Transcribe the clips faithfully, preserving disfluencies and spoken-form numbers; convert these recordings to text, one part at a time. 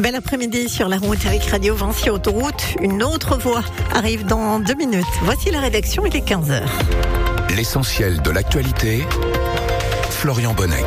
Bel après-midi sur la route avec Radio Vinci Autoroute. Une autre voix arrive dans deux minutes. Voici la rédaction, il est quinze heures. L'essentiel de l'actualité, Florian Bonnec.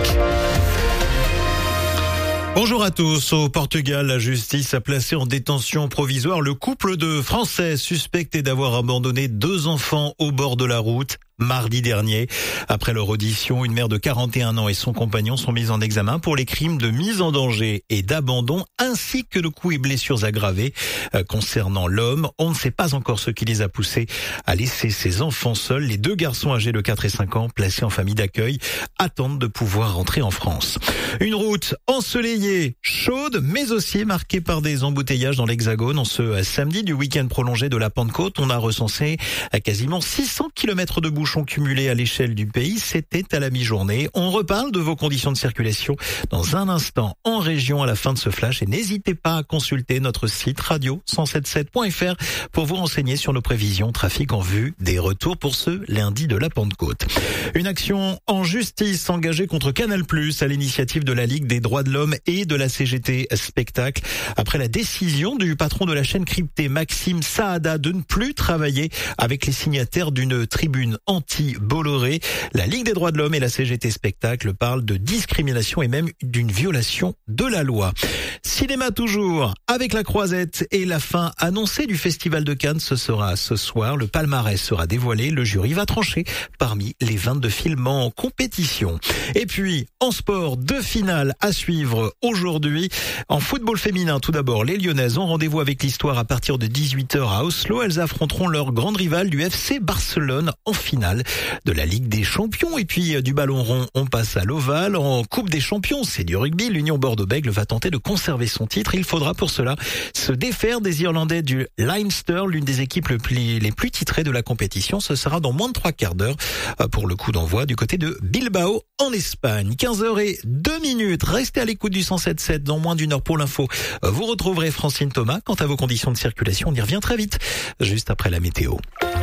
Bonjour à tous. Au Portugal, la justice a placé en détention provisoire le couple de Français suspectés d'avoir abandonné deux enfants au bord de la route mardi dernier. Après leur audition, une mère de quarante et un ans et son compagnon sont mis en examen pour les crimes de mise en danger et d'abandon, ainsi que de coups et blessures aggravés. Euh, concernant l'homme, on ne sait pas encore ce qui les a poussés à laisser ses enfants seuls. Les deux garçons âgés de quatre et cinq ans, placés en famille d'accueil, attendent de pouvoir rentrer en France. Une route ensoleillée, chaude, mais aussi marquée par des embouteillages dans l'Hexagone. En ce samedi du week-end prolongé de la Pentecôte, on a recensé à quasiment six cents kilomètres de bouchons cumulés à l'échelle du pays. C'était à la mi-journée. On reparle de vos conditions de circulation dans un instant en région à la fin de ce flash. Et n'hésitez pas à consulter notre site radio cent soixante-dix-sept point f r pour vous renseigner sur nos prévisions trafic en vue des retours pour ce lundi de la Pentecôte. Une action en justice engagée contre Canal+, à l'initiative de la Ligue des droits de l'homme et de la C G T Spectacle, après la décision du patron de la chaîne cryptée, Maxime Saada, de ne plus travailler avec les signataires d'une tribune anti-Bolloré. La Ligue des droits de l'homme et la C G T Spectacle parlent de discrimination et même d'une violation de la loi. Cinéma toujours, avec La Croisette et la fin annoncée du Festival de Cannes, ce sera ce soir. Le palmarès sera dévoilé, le jury va trancher parmi les vingt-deux films en compétition. Et puis, en sport, deux finales à suivre aujourd'hui. En football féminin, tout d'abord, les Lyonnaises ont rendez-vous avec l'histoire à partir de dix-huit heures à Oslo. Elles affronteront leur grande rivale du F C Barcelone en finale de la Ligue des Champions. Et puis, du ballon rond, on passe à l'Oval. En Coupe des Champions, c'est du rugby. L'Union Bordeaux-Bègles va tenter de conserver son titre. Il faudra pour cela se défaire des Irlandais du Leinster, l'une des équipes les plus, les plus titrées de la compétition. Ce sera dans moins de trois quarts d'heure pour le coup d'envoi du côté de Bilbao en Espagne. quinze heures et deux minutes. Restez à l'écoute du cent soixante-dix-sept. Dans moins d'une heure pour l'info, vous retrouverez Francine Thomas. Quant à vos conditions de circulation, on y revient très vite, juste après la météo.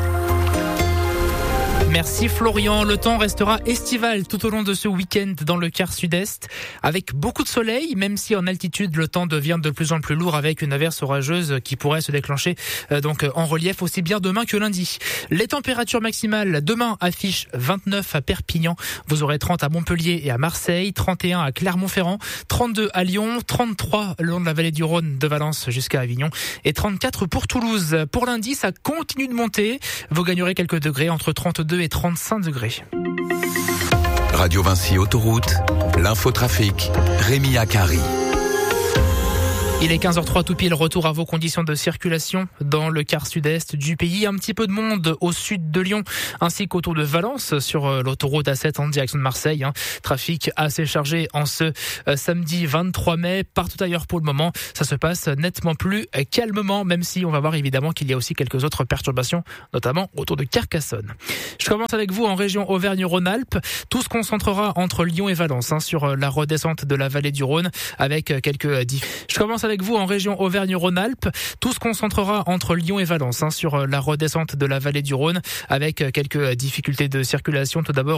Merci Florian. Le temps restera estival tout au long de ce week-end dans le quart sud-est, avec beaucoup de soleil, même si en altitude le temps devient de plus en plus lourd avec une averse orageuse qui pourrait se déclencher euh, donc en relief aussi bien demain que lundi. Les températures maximales demain affichent vingt-neuf à Perpignan, vous aurez trente à Montpellier et à Marseille, trente et un à Clermont-Ferrand, trente-deux à Lyon, trente-trois le long de la vallée du Rhône de Valence jusqu'à Avignon et trente-quatre pour Toulouse. Pour lundi, ça continue de monter, vous gagnerez quelques degrés entre trente-deux et trente-cinq degrés. Radio Vinci Autoroute, l'infotrafic, Rémi Akari. Il est quinze heures zéro trois tout pile, retour à vos conditions de circulation dans le quart sud-est du pays. Un petit peu de monde au sud de Lyon ainsi qu'autour de Valence sur l'autoroute A sept en direction de Marseille. Hein. Trafic assez chargé en ce euh, samedi vingt-trois mai. Partout ailleurs pour le moment, ça se passe nettement plus calmement, même si on va voir évidemment qu'il y a aussi quelques autres perturbations, notamment autour de Carcassonne. Je commence avec vous en région Auvergne-Rhône-Alpes. Tout se concentrera entre Lyon et Valence hein, sur la redescente de la vallée du Rhône avec quelques difficultés. Je commence avec vous en région Auvergne-Rhône-Alpes. Tout se concentrera entre Lyon et Valence hein, sur la redescente de la vallée du Rhône avec quelques difficultés de circulation. Tout d'abord